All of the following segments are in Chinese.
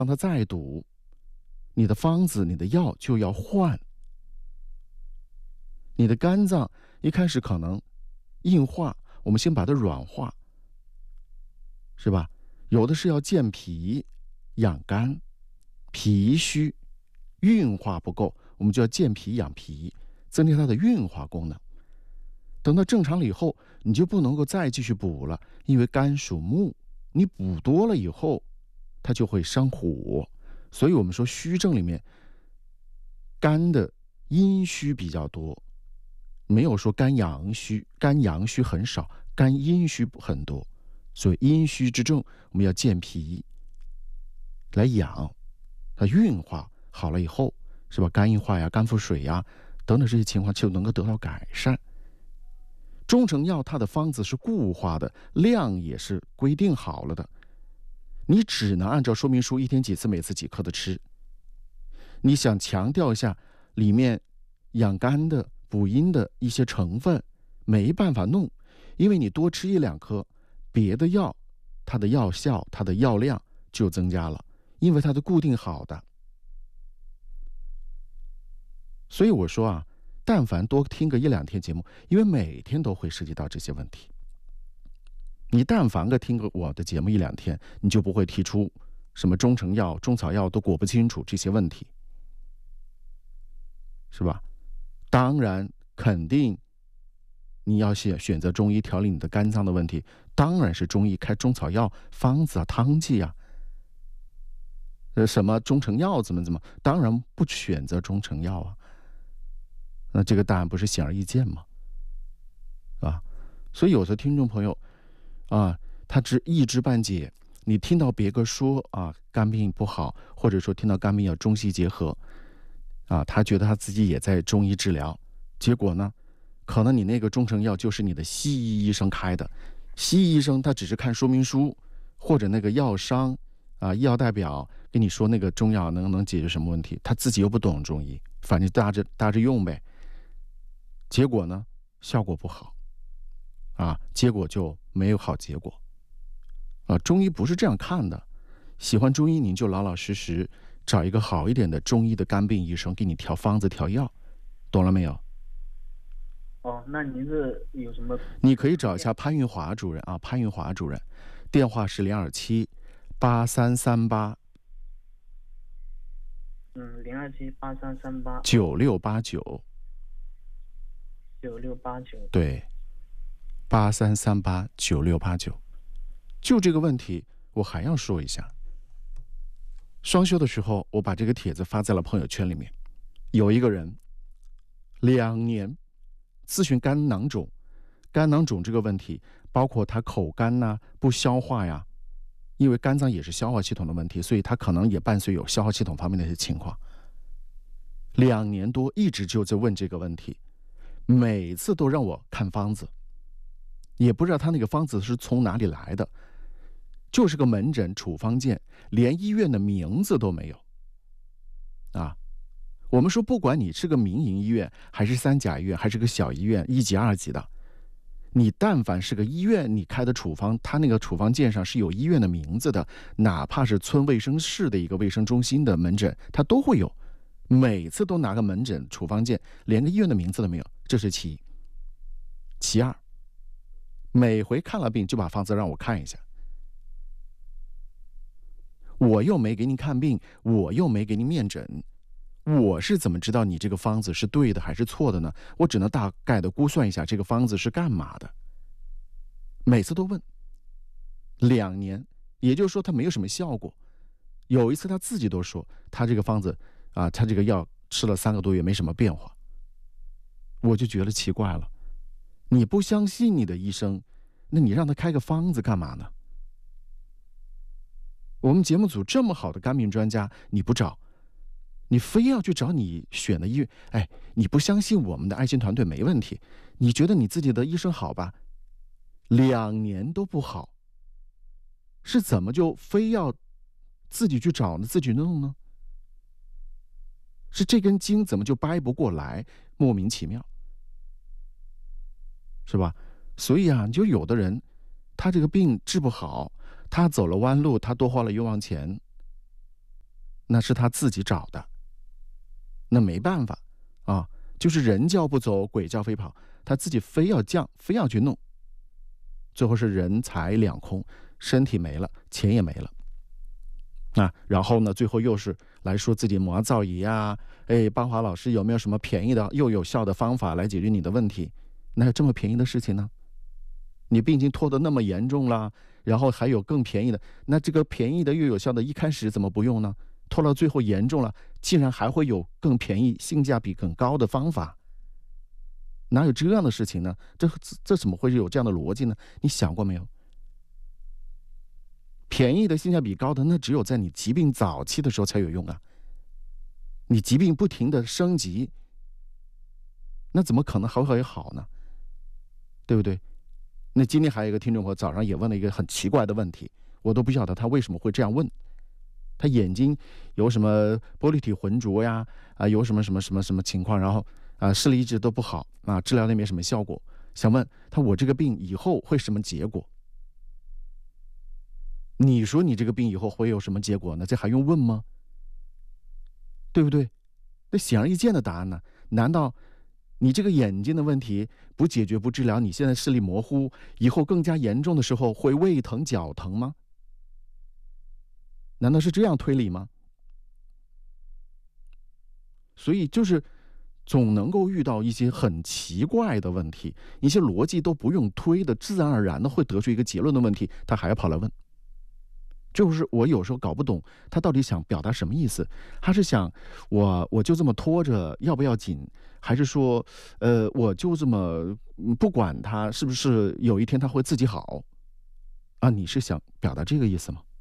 让它再堵，你的方子、你的药就要换。你的肝脏一开始可能硬化，我们先把它软化，是吧？有的是要健脾养肝，脾虚运化不够，我们就要健脾养脾，增加它的运化功能。等到正常了以后，你就不能够再继续补了，因为肝属木，你补多了以后，它就会伤火。所以我们说虚症里面，肝的阴虚比较多，没有说肝阳虚，肝阳虚很少，肝阴虚很多。所以阴虚之症，我们要健脾来养，它运化好了以后，是吧？肝硬化呀、肝腹水呀等等这些情况就能够得到改善。中成药它的方子是固化的，量也是规定好了的，你只能按照说明书一天几次，每次几克的吃。你想强调一下里面养肝的、补阴的一些成分，没办法弄，因为你多吃一两颗，别的药它的药效、它的药量就增加了，因为它的固定好的。所以我说啊，但凡多听个一两天节目，因为每天都会涉及到这些问题，你但凡听个我的节目一两天，你就不会提出什么中成药、中草药都果不清楚这些问题，是吧？当然肯定你要选择中医调理你的肝脏的问题，当然是中医开中草药方子啊、汤剂啊，什么中成药怎么，当然不选择中成药啊。那这个答案不是显而易见吗？啊，所以有的听众朋友啊，他只一知半解，你听到别个说啊肝病不好，或者说听到肝病要中西结合啊，他觉得他自己也在中医治疗，结果呢，可能你那个中成药就是你的西医医生开的，西医医生他只是看说明书或者那个药商啊医药代表跟你说那个中药能解决什么问题，他自己又不懂中医，反正搭着用呗。结果呢，效果不好，啊，结果就没有好结果，啊，中医不是这样看的。喜欢中医，您就老老实实找一个好一点的中医的肝病医生给你调方子调药，懂了没有？ 哦，那您是有什么？ 你可以找一下潘运华主任啊，潘运华主任，电话是0278338。 0278338 9689。 9689。 对，83389689。就这个问题，我还要说一下。双休的时候，我把这个帖子发在了朋友圈里面。有一个人2年咨询肝囊肿，肝囊肿这个问题，包括他口干呐、不消化呀，因为肝脏也是消化系统的问题，所以他可能也伴随有消化系统方面的一些情况。2年多一直就在问这个问题，每次都让我看方子，也不知道他那个方子是从哪里来的，就是个门诊处方笺，连医院的名字都没有啊。我们说，不管你是个民营医院，还是3甲医院，还是个小医院1级2级的，你但凡是个医院，你开的处方，他那个处方笺上是有医院的名字的，哪怕是村卫生室的一个卫生中心的门诊，它都会有。每次都拿个门诊处方笺，连个医院的名字都没有，这是其一。其二，每回看了病就把方子让我看一下，我又没给你看病，我又没给你面诊，我是怎么知道你这个方子是对的还是错的呢？我只能大概的估算一下这个方子是干嘛的。每次都问，2年，也就是说他没有什么效果。有一次他自己都说，他这个方子啊，他这个药吃了3个多月没什么变化。我就觉得奇怪了，你不相信你的医生，那你让他开个方子干嘛呢？我们节目组这么好的肝病专家，你不找，你非要去找你选的医院，哎，你不相信我们的爱心团队没问题，你觉得你自己的医生好吧？2年都不好，是怎么就非要自己去找呢？自己弄呢？是这根筋怎么就掰不过来？莫名其妙，是吧？所以啊，就有的人，他这个病治不好，他走了弯路，他多花了冤枉钱， 那是他自己找的，那没办法啊，就是人叫不走，鬼叫飞跑，他自己非要降，非要去弄，最后是人财两空，身体没了，钱也没了。然后呢，最后又是来说自己魔造仪啊，邦华老师有没有什么便宜的又有效的方法来解决你的问题？哪有这么便宜的事情呢？你病情拖得那么严重了，然后还有更便宜的，那这个便宜的又有效的，一开始怎么不用呢？拖到最后严重了，竟然还会有更便宜、性价比更高的方法？哪有这样的事情呢？这怎么会有这样的逻辑呢？你想过没有？便宜的、性价比高的，那只有在你疾病早期的时候才有用啊。你疾病不停的升级，那怎么可能还会好呢？对不对？那今天还有一个听众朋友早上也问了一个很奇怪的问题，我都不晓得他为什么会这样问。他眼睛有什么玻璃体浑浊呀，有什么情况，然后视力一直都不好啊，治疗也没什么效果，想问他我这个病以后会什么结果？你说你这个病以后会有什么结果呢？这还用问吗？对不对？那显而易见的答案呢？难道你这个眼睛的问题不解决不治疗，你现在视力模糊，以后更加严重的时候会胃疼脚疼吗？难道是这样推理吗？所以就是总能够遇到一些很奇怪的问题，一些逻辑都不用推的，自然而然的会得出一个结论的问题，他还要跑来问。就是我有时候搞不懂他到底想表达什么意思，他是想我就这么拖着要不要紧，还是说我就这么不管他是不是有一天他会自己好啊？你是想表达这个意思吗？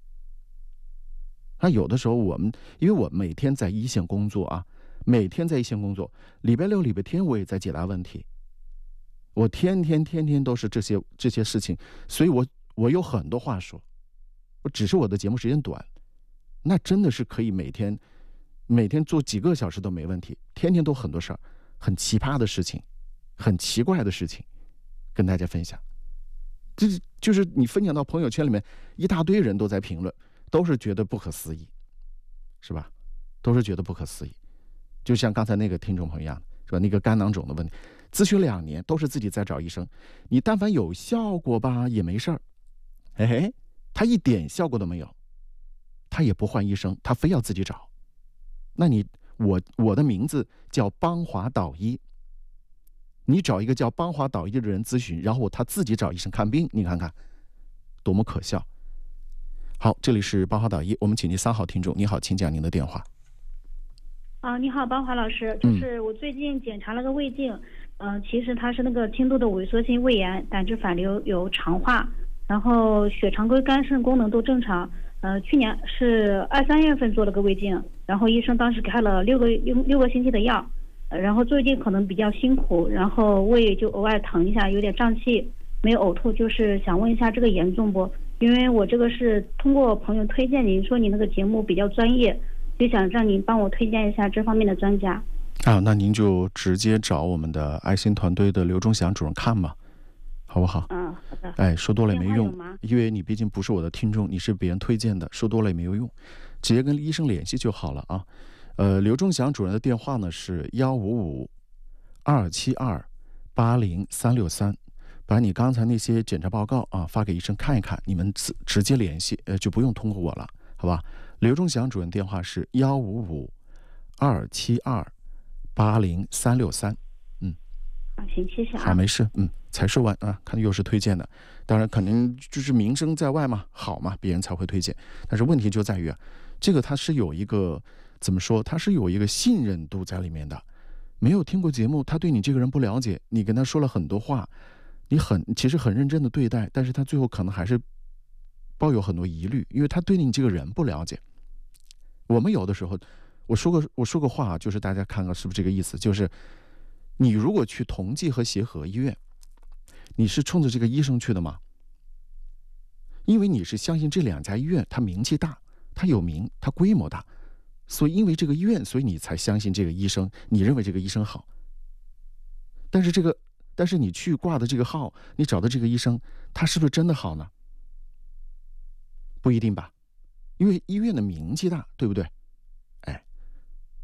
有的时候因为我每天在一线工作啊，每天在一线工作，礼拜六礼拜天我也在解答问题，我天天都是这些事情，所以我有很多话说。只是我的节目时间短，那真的是可以每天做几个小时都没问题，天天都很多事儿，很奇葩的事情，很奇怪的事情，跟大家分享。就是你分享到朋友圈里面，一大堆人都在评论，都是觉得不可思议，是吧？都是觉得不可思议。就像刚才那个听众朋友一样，是吧？那个肝囊肿的问题，咨询2年都是自己在找医生，你但凡有效果吧也没事儿，他一点效果都没有，他也不换医生，他非要自己找。那我的名字叫邦华导医，你找一个叫邦华导医的人咨询，然后他自己找医生看病，你看看多么可笑。好，这里是邦华导医，我们请您3号听众，你好，请讲您的电话。 你好，邦华老师，就是我最近检查了个胃镜，其实它是那个轻度的萎缩性胃炎，胆汁反流有肠化。然后血常规、肝肾功能都正常。去年是2、3月份做了个胃镜，然后医生当时开了6个星期的药，然后最近可能比较辛苦，然后胃就偶尔疼一下，有点胀气，没有呕吐，就是想问一下这个严重不？因为我这个是通过朋友推荐，您说你那个节目比较专业，就想让您帮我推荐一下这方面的专家。 那您就直接找我们的爱心团队的刘忠祥主任看吧。好不好？ 好的。 说多了也没用，因为你毕竟不是我的听众，你是别人推荐的，说多了也没有用，直接跟医生联系就好了啊。刘忠祥主任的电话呢是155-272-80363，把你刚才那些检查报告发给医生看一看，你们直接联系，就不用通过我了，好吧？刘忠祥主任电话是155-272-80363。 行，谢谢啊。 好，没事，才说完看又是推荐的，当然肯定就是名声在外嘛，好嘛，别人才会推荐。但是问题就在于这个它是有一个怎么说，它是有一个信任度在里面的。没有听过节目，他对你这个人不了解，你跟他说了很多话，你其实很认真的对待，但是他最后可能还是抱有很多疑虑，因为他对你这个人不了解。我们有的时候，我说个话，就是大家看看是不是这个意思，就是你如果去同济和协和医院，你是冲着这个医生去的吗？因为你是相信这2家医院它名气大，它有名，它规模大，所以因为这个医院，所以你才相信这个医生，你认为这个医生好。但是你去挂的这个号，你找的这个医生，他是不是真的好呢？不一定吧，因为医院的名气大，对不对？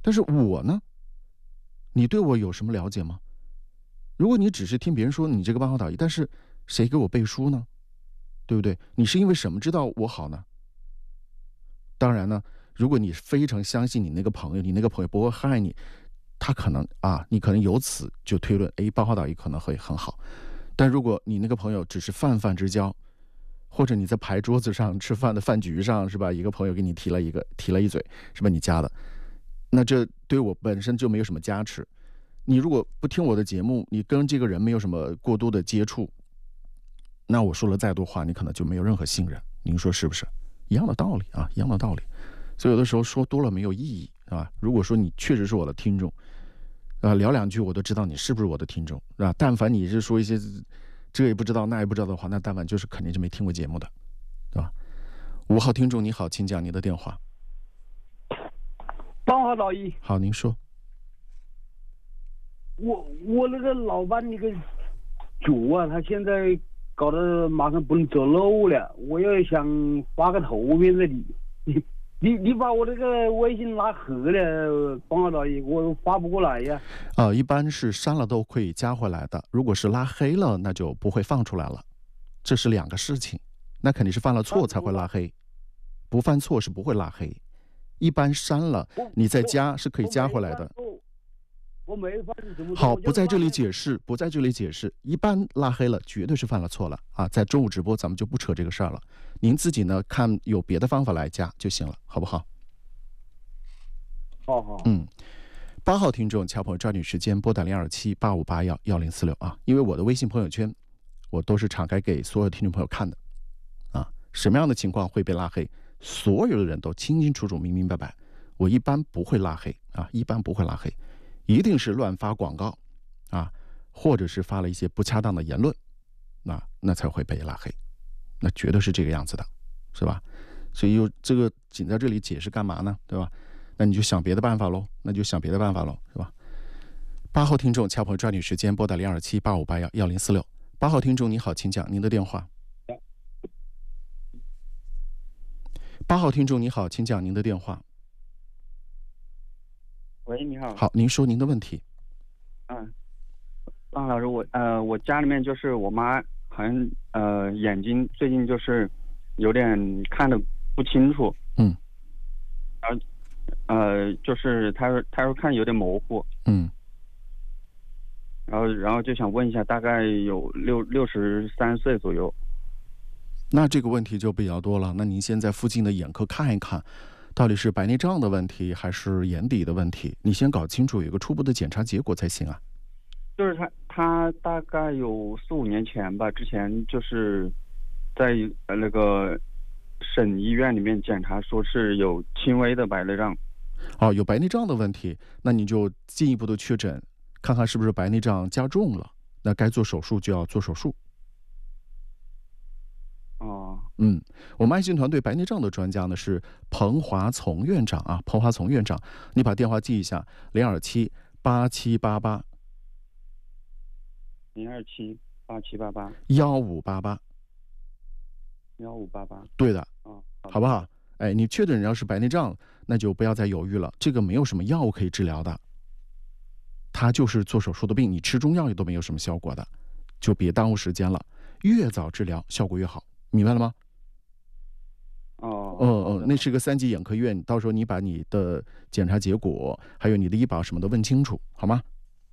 但是我呢，你对我有什么了解吗？如果你只是听别人说你这个八号导医，但是谁给我背书呢？对不对？你是因为什么知道我好呢？当然呢，如果你非常相信你那个朋友，你那个朋友不会害你，他可能你可能由此就推论，八号导医可能会很好。但如果你那个朋友只是泛泛之交，或者你在牌桌子上吃饭的饭局上，是吧？一个朋友给你提了一嘴，是吧？你加的，那这对我本身就没有什么加持。你如果不听我的节目，你跟这个人没有什么过多的接触，那我说了再多话，你可能就没有任何信任。您说是不是？一样的道理啊，一样的道理。所以有的时候说多了没有意义啊。如果说你确实是我的听众，聊两句我都知道你是不是我的听众，是吧？但凡你是说一些这也不知道那也不知道的话，那但凡就是肯定是没听过节目的，对吧？5号听众你好，请讲您的电话。 8号导医， 好，您说。 我那个老伴那个脚啊，他现在搞得马上不能走路了，我又想发个图片给你把我这个微信拉黑了，8号导医，我发不过来呀。 一般是删了都可以加回来的，如果是拉黑了，那就不会放出来了，这是2个事情。那肯定是犯了错才会拉黑，不犯错是不会拉黑。一般删了，你再加是可以加回来的。 我没犯什么错。 好，不在这里解释。一般拉黑了，绝对是犯了错了啊！在中午直播，咱们就不扯这个事儿了。您自己呢，看有别的方法来加就行了，好不好？ 好。 8号听众，乔朋友抓紧时间拨打02785811046啊！因为我的微信朋友圈，我都是敞开给所有听众朋友看的啊。什么样的情况会被拉黑？所有的人都清清楚楚、明明白白。我一般不会拉黑啊，一般不会拉黑。一定是乱发广告啊，或者是发了一些不恰当的言论，那才会被拉黑，那绝对是这个样子的，是吧？所以这个仅在这里解释干嘛呢？对吧？那你就想别的办法喽，是吧？8号听众，恰朋友抓紧时间拨打02785811046。8号听众你好，请讲您的电话。8号听众你好，请讲您的电话。 喂，你好。 好，您说您的问题。 方老师，我家里面就是我妈好像眼睛最近就是有点看得不清楚。然后就是她说看有点模糊。然后就想问一下，大概有63岁左右。 那这个问题就比较多了。那您先在附近的眼科看一看。到底是白内障的问题还是眼底的问题？你先搞清楚，有一个初步的检查结果才行啊。 就是他大概有4、5年前吧，之前就是在那个省医院里面检查，说是有轻微的白内障。 有白内障的问题，那你就进一步的确诊，看看是不是白内障加重了，那该做手术就要做手术。我们爱心团队白内障的专家呢是彭华从院长啊，彭华从院长，你把电话记一下：0278788。 0278788。 1588。 1588。 对的。好不好？你确诊要是白内障，那就不要再犹豫了，这个没有什么药物可以治疗的，它就是做手术的病，你吃中药也都没有什么效果的，就别耽误时间了，越早治疗效果越好，明白了吗？那是个3级眼科院，到时候你把你的检查结果还有你的医保什么的问清楚，好吗？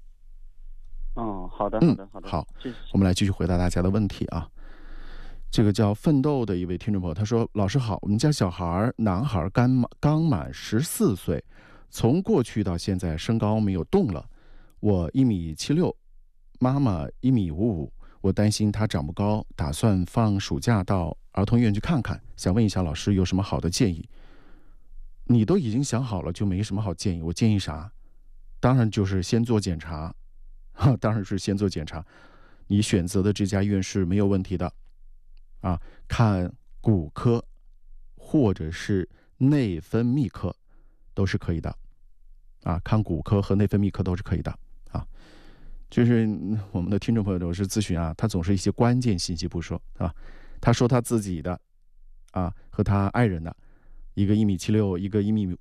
好的。 好，我们来继续回答大家的问题啊。这个叫奋斗的一位听众朋友，他说：老师好，我们家小孩男孩刚满14岁，从过去到现在身高没有动了，我1.76米，妈妈1.55米，我担心他长不高，打算放暑假到儿童院去看看，想问一下老师有什么好的建议？你都已经想好了，就没什么好建议。我建议啥？当然就是先做检查，当然是先做检查。你选择的这家医院是没有问题的，看骨科或者是内分泌科都是可以的，看骨科和内分泌科都是可以的啊。就是我们的听众朋友都是咨询他总是一些关键信息不说他说他自己的和他爱人的，一个1.76米，一个1.55米，